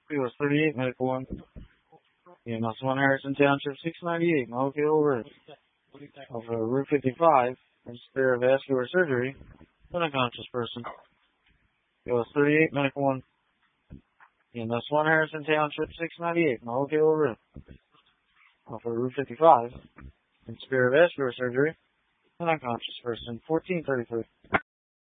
was 38, medical 1. EMS 1, Harrison Township, 698, Mohawk Road. Of Route 55, and spare vascular surgery, an unconscious person. Was 38, medical 1. EMS 1, Harrison Township, 698, Mohawk Road. Of Route 55, and spare vascular surgery, an unconscious person. 1433.